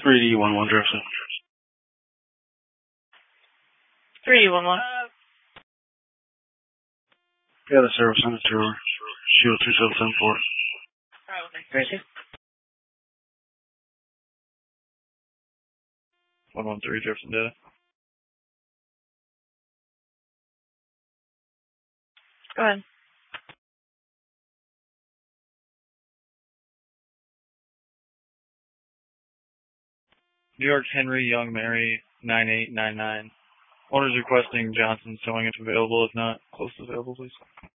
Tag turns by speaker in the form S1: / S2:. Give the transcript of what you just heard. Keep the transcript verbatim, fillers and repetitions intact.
S1: three D one one Jefferson.
S2: three D one one.
S1: Yeah, the service sent it to her. Shield two seven seven four.
S2: Great.
S1: one one three Jefferson data.
S2: Go ahead.
S1: New York Henry Young Mary nine eight nine nine. Owner's requesting Johnson towing if available. If not, close to available, please.